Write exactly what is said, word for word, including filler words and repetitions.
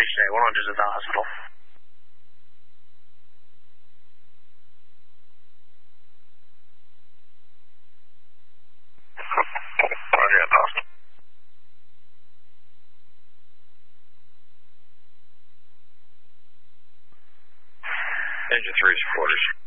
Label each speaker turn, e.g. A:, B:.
A: today? one hundred is at the hospital. Roger, at the hospital. Engine three supporters.